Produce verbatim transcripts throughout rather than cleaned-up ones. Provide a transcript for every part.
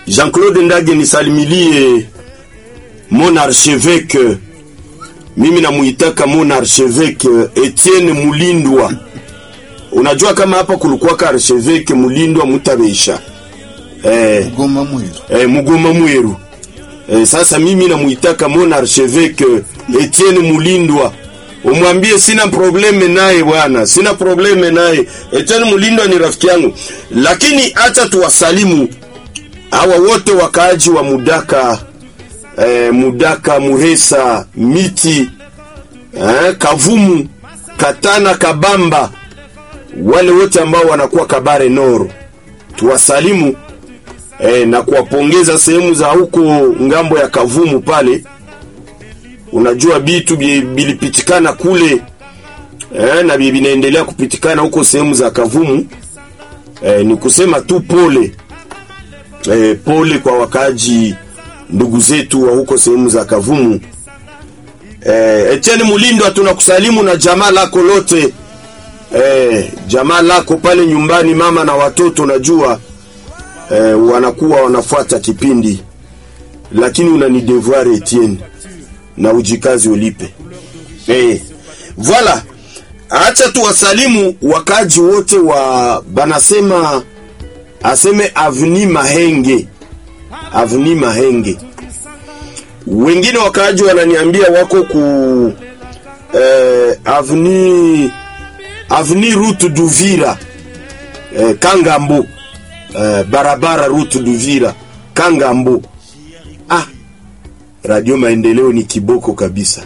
Jean-Claude Ndage nisalimilie mon archevêque, mimi namuitaka mon archevêque Etienne Mulindwa. Unajua kama hapa kulikuwa ka archevêque Mulindwa Mutabesha. Eh, Mugoma Mweru. Eh, Mugoma Mweru. Eh, sasa mimi namuitaka mon archevêque Etienne Mulindwa. Umwambie sina probleme naye bwana, sina probleme naye. Etienne Mulindwa ni rafiki yangu. Lakini acha tuwasalimu hawa wote wakaaji wa Mudaka, eh, Mudaka, Muresa, Miti, eh, Kavumu, Katana, Kabamba, wale wote ambao wanakuwa Kabare Nord. Tuwasalimu eh, na kuwapongeza sehemu za huko ngambo ya Kavumu pale. Unajua bitu bilipitikana kule eh, na binaendelea kupitikana huko sehemu za Kavumu. Eh, ni kusema tu pole. Eh, pole kwa wakaji ndugu zetu wa huko sehemu za Kavumu. Eh, Etienne Mulindwa tunakusalimu na jamaa lako lote. Eh, jamaa lako pale nyumbani, mama na watoto najua eh, wanakuwa wanafuata kipindi. Lakini unani devoir Etienne, na ujikazi ulipe. Eh, voilà. Acha tuwasalimu wakaji wote wa banasema aseme Avni Mahenge. Avni Mahenge. Wengine wakaji wananiambia wako ku eh, Avni Avni Route d'Uvira, eh, Kangambo, eh, barabara Route d'Uvira, Kangambo. Ah, Radio Maendeleo ni kiboko kabisa.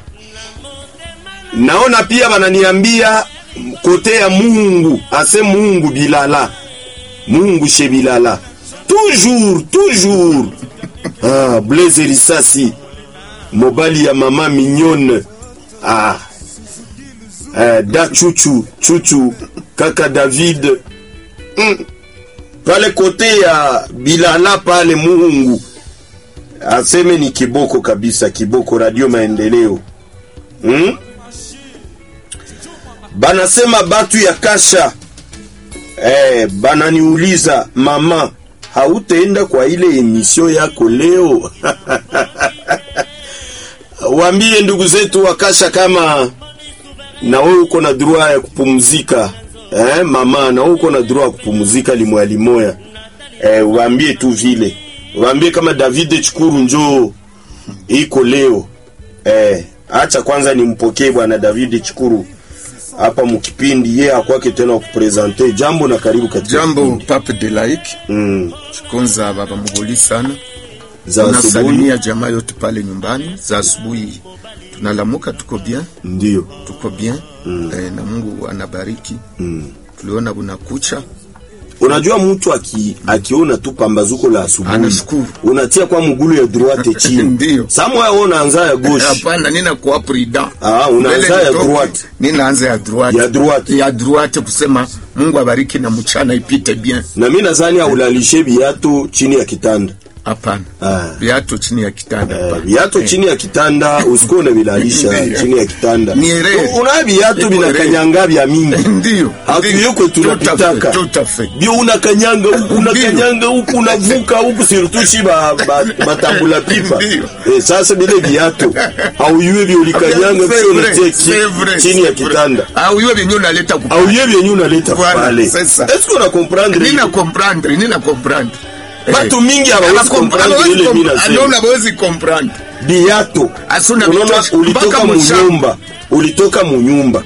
Naona pia wananiambia kote ya Mungu, ase Mungu Bilala. Mungu Shebilala. Toujours, toujours. Ah, Blaise Risasi. Mobali ya mama mignonne. Ah. Eh, da Chuchu, Chuchu, kaka David. Mm. Pale kote ya Bilala pale Mungu. Aseme ni kiboko kabisa, kiboko Radio Maendeleo. Mm? Banasema batu ya Kasha. Eh, bananiuliza mama, hautaenda kwa ile emission yako leo? Waambie ndugu zetu wakasha kama na wewe uko na droit ya kupumzika. Eh, mama, na wewe uko na droit ya kupumzika limwali moya. Eh, waambie tu vile. Waambie kama David Chukuru njoo iko leo. Eh, acha kwanza nimpokee bwana David Chukuru hapa mkipindi yeye akwake tena kupresenter. Jambo na karibu katika Jambo kipindi. Pape de Laik. Mm. Chikonza baba mugoli sana. Za Tunasalimia jamaa yote pale nyumbani. Za asubuhi tunalamuka, tuko bien. Ndio. Tuko bien. Mm. Eh, na Mungu anabariki. Mm. Tuliona unakucha. Unajua mtu aki akiona tu pambazuko la asubuhi anashukuru, unatia kwa mgulu ya droite chini. Ndio. Samwa ona anza ya gauche. Hapana, nina kwa prudent. Ah, unaanza ya droite. Nina anza ya droite. Ya droite. Ya droite kusema Mungu abariki na mchana ipite bien. Na mimi nadhani aulalishe biatu chini ya kitanda. Hapana. Ah. Biatu chini ya kitanda hapana. Eh, biatu chini ya kitanda usikone bilalisha chini ya kitanda. Una biatu binakanyanga bya mingi. Ndio. Hatuyoko tunapitaka. Bio unakanyanga huku, unakanyanga huku, unavuka huku sirtushi ba batambula pipa. Eh, sasa bile biatu au yue bi ulikanyanga sio unatia chini ya kitanda. Au yue bi unaleta kupale. Au yue bi unaleta kupale. Est-ce que on a comprendre? Nina comprendre, nina comprendre. Watu mingi hawawezi comprendre ile mimi nasema. Anaona hawezi comprendre. Biato. Unaona ulitoka munyumba, ulitoka munyumba.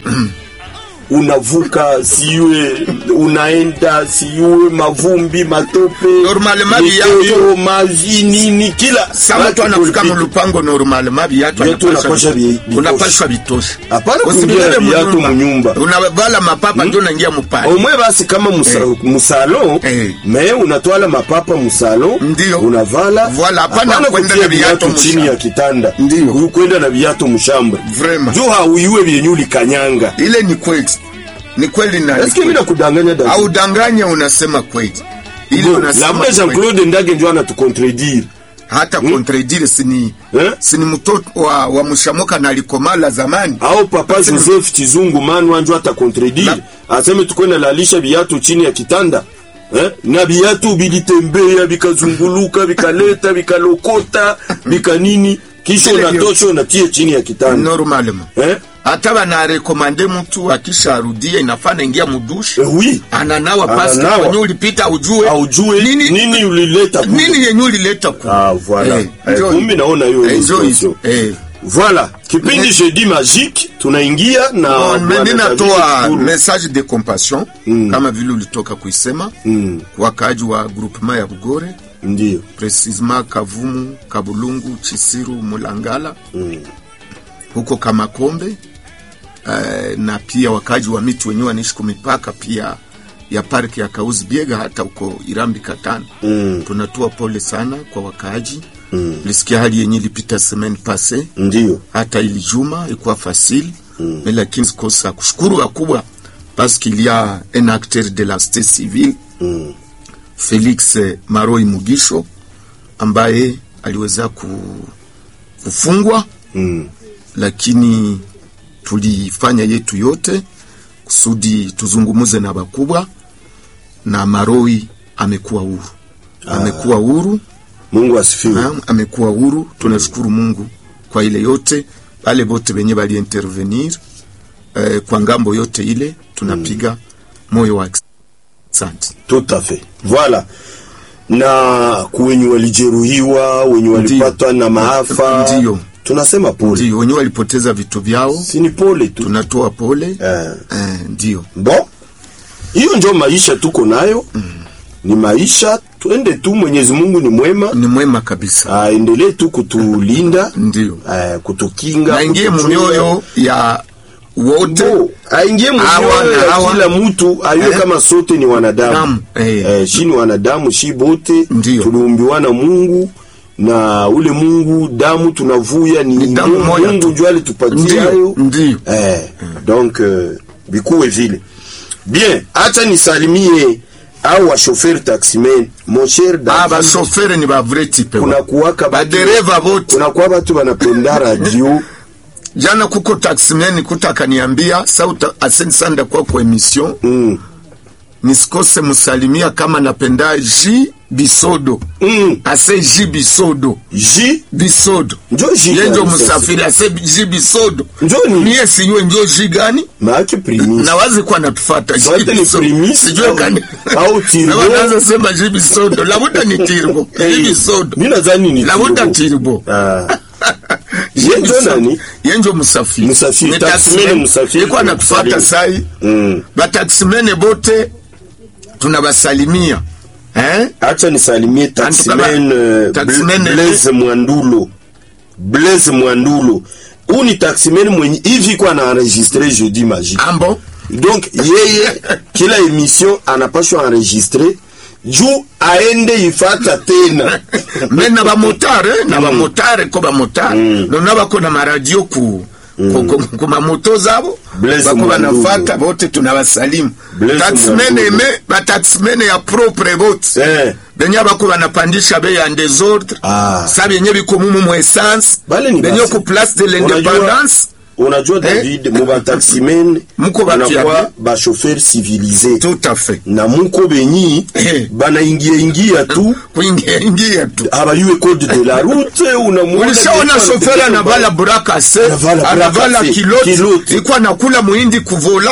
Unavuka siwe unaenda siwe mavumbi matope normalement biato maji nini kila sama tu anafika mu lupango normalement biato unapasha unapasha bitosha. Hapana kuingia biato mu nyumba unavala mapapa ndio unaingia mpale omwe basi kama musalo me unatwala mapapa musalo unavala voilà. Hapana kwenda na biato chini ya kitanda ndio kwenda na biato mshamba vraiment jo hauiwe byenyuli kanyanga. Ile ni kweli. Ni kweli na eske mimi nakudanganya dada? Au danganya, unasema kweli. Ile unasema labda Jean-Claude Ndage ndio anatucontredire. Hata hmm? Contredire sini eh? Sini mtoto wa, wa Mushamoka na alikomala zamani. Au papa Joseph Chizungu manu anjo hata contredire. Aseme tukwenda lalisha biatu chini ya kitanda. eh? Na biatu bilitembea bikazunguluka bikaleta bikalokota bikanini kisha unatosha unatie chini ya kitanda normalement eh? Hata bana rekomande mtu akisharudia inafana ingia mudushi eh, oui. Ananawa pasi kwenye ulipita ujue aujue nini nini ulileta kule nini yenye ulileta kule. Ah voilà eh, eh, kumbe naona hiyo hizo eh voilà kipindi eh. Jeudi magique tunaingia na mimi natoa message de compassion mm. Kama vile ulitoka kuisema mm. Kwa kaji wa groupement ya Bugore ndio precisement Kavumu, Kabulungu, Chisiru, Mulangala mm. Huko Kamakombe uh, na pia wakaji wa miti wenyewe wanaishi kumipaka pia ya parki ya Kauzi Biega hata huko Irambi Katana mm. Tunatoa pole sana kwa wakaji mm. Lisikia hali yenye ilipita semaine passée ndio hata ili juma ilikuwa facile mm. Mais lakini kosa kushukuru wakubwa parce qu'il y a un acteur de la société civile mm. Felix Maroi Mugisho ambaye aliweza ku, kufungwa mm. Lakini tulifanya yetu yote kusudi tuzungumuze na bakubwa na Maroi amekuwa huru. Ah. Amekuwa huru. Mungu asifiwe. Amekuwa huru. Tunashukuru Mungu kwa ile yote. Wale bote benye bali intervenir eh, kwa ngambo yote ile tunapiga mm. moyo wa asante. Tout à fait. Voilà. Na kuwenye walijeruhiwa, wenye walipatwa na maafa. Ndio. Tunasema pole. Ndio, wenye walipoteza vitu vyao. Si ni pole tu. Tunatoa pole. Eh. Eh, ndio. Bon. Hiyo ndio maisha tuko nayo. Mm. Ni maisha, tuende tu, Mwenyezi Mungu ni mwema. Ni mwema kabisa. Ah, endelee tu kutulinda. Ndio. Eh, kutukinga. Na ingie mumioyo ya wote. Aingie mumioyo ya kila mtu, ayo eh. Kama sote ni wanadamu. Eh. Eh, shi ni wanadamu, shi bote. Tuliumbiwa na Mungu. Na ule Mungu damu tunavuya ni, ni damu Mungu, Mungu njoo alitupatia hayo. Ndio. Eh, mm. Donc euh, bikuwe vile. Bien, acha nisalimie au wa chauffeur taximen, mon cher David. Ah, ba chauffeur ni ba vrai type. Kuna kuwaka ba dereva wote. Kuna kwa watu wanapenda radio. Jana kuko taximen kutaka niambia sauti asante sana kwa kwa emission. Mm. Nisikose musalimia kama napenda J Bisodo. Mm. Ase J Bisodo. J Bisodo. Njo J. Yenjo musafiri ase J Bisodo. Njo ni. Niye sinywe njo J gani? Maake primis. Na wazi kwa natufuata J Bisodo. Ni primis. Sijue gani. Au tirbo. Na wanaanza sema J Bisodo. Labuta ni tirbo. J Bisodo. Mina zani ni tirbo. Labuta tirbo. Ah. Yenjo nani? Yenjo musafiri. Musafiri. Taximene musafiri. Yekwa natufuata sai. Mm. Ba taximene bote tunabasalimia. Eh? Acha nisalimie taximen uh, Blaise Mwandulo. Blaise Mwandulo. Ou ni taximen mwenye hivi kwa na enregistrer Jeudi Magique. Ambo. Donc yeye kila émission anapashwa enregistrer juu aende ifata tena. Mena ba motare, na ba motare ko ba motare. Mm. No naba ko na maradio ku Mm. Kuma moto zabo bako banafata bote tunawasalimu. Taximene eme ba taximene ya propre bote eh. Benya bako banapandisha bei ya desordre ah. Sabi yenye biko mumu mu essence benyo ku place de l'indépendance. Unajua David, eh? Muba taximene muko banakuwa ba chauffeur civilisé. Tout à fait. Na muko benyi eh. Bana ingia ingia tu kuingia ingia tu abayue code de la route. Unamuona ulishaona chauffeur anavala buraka se anavala kiloti iko nakula muhindi kuvola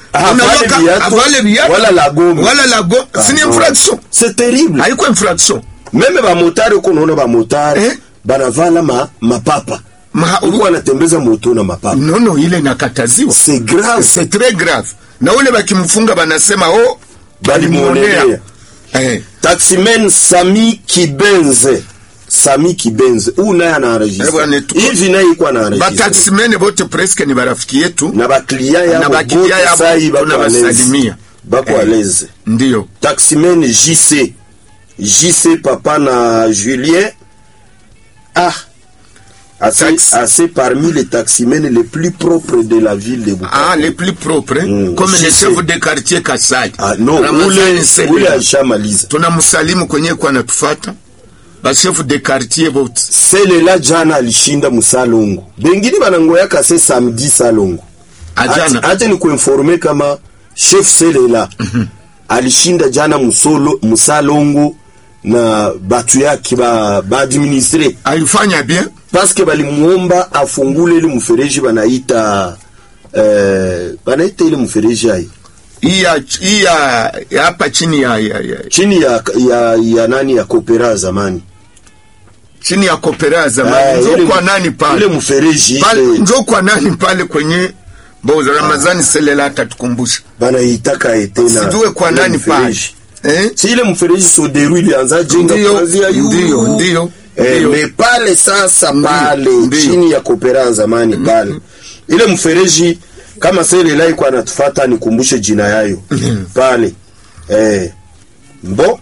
avale biatu wala la gomme wala la gomme. C'est une infraction. C'est terrible. Haiko infraction. Même ba motari uko unaona ba motari eh? Banavala ma mapapa Ma, uko anatembeza moto na mapapa. No no, ile nakataziwa. C'est grave. C'est très grave. Na ule bakimfunga banasema oh bali muonea. Eh, taximen Sami Kibenze. Sami Kibenze. Huyu naye anaenregistra. Hivi naye iko anaenregistra. Ba taximen bote presque ni barafiki yetu. Na ba client ya ba client ya bako basalimia. Bako eh, aleze. Ndio. Taximen J C. J C papa na Julien. Ah. Assez, assez parmi les taximens les plus propres de la ville de Bukavu. Ah, les plus propres, mm. Comme les chefs de quartier Kasai. Ah, non, ule, ule alishamaliza. Tunamsalimu kwenye kwa natufata. Ba chef de quartier vote. Sele la jana alishinda musalongo. Bengine banangoya kase samedi salongo. Ajana. Aje ni kuinformer kama chef Sele la. Mm-hmm. alishinda jana musolo musalongo na batu yake ba ba administrer alifanya bien parce que balimuomba afungule ile mfereji banaita eh banaita ile mfereji hai iya iya hapa chini ya, ya, ya chini ya ya, ya nani ya Kopera zamani chini ya Kopera zamani njo kwa nani pale ile mfereji pale njo kwa nani pale kwenye Boza Ramazani Selela atatukumbusha banaitaka etena sijue kwa nani pale eh si ile mfereji Soderu ilianza jenga kuanzia yu ndio ndio eh me pale sasa pale ndiyo, chini ya Kopera zamani pale mm-hmm. ile mfereji kama Selela iko anatufuata nikumbushe jina yayo pale eh bon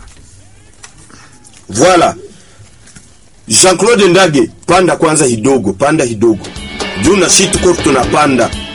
voilà Jean-Claude Ndage panda kwanza hidogo panda hidogo juu na shit tuko tunapanda